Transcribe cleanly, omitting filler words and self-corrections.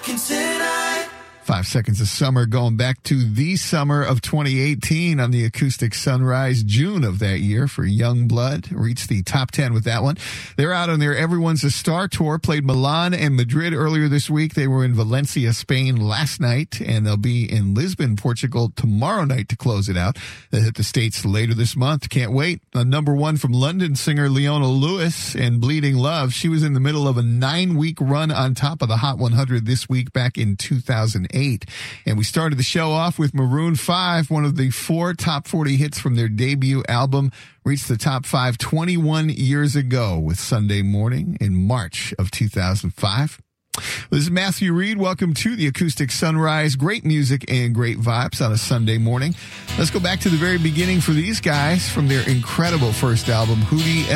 talking tonight. 5 Seconds of Summer, going back to the summer of 2018 on the Acoustic Sunrise, June of that year for Youngblood. Reached the top 10 with that one. They're out on their Everyone's a Star tour, played Milan and Madrid earlier this week. They were in Valencia, Spain last night, and they'll be in Lisbon, Portugal tomorrow night to close it out. They hit the States later this month. Can't wait. Number one from London singer Leona Lewis and Bleeding Love. She was in the middle of a 9-week run on top of the Hot 100 this week back in 2008. And we started the show off with Maroon 5, one of the 4 top 40 hits from their debut album, reached the top 5 21 years ago with Sunday Morning in March of 2005. This is Matthew Reed. Welcome to the Acoustic Sunrise. Great music and great vibes on a Sunday morning. Let's go back to the very beginning for these guys from their incredible first album, Hootie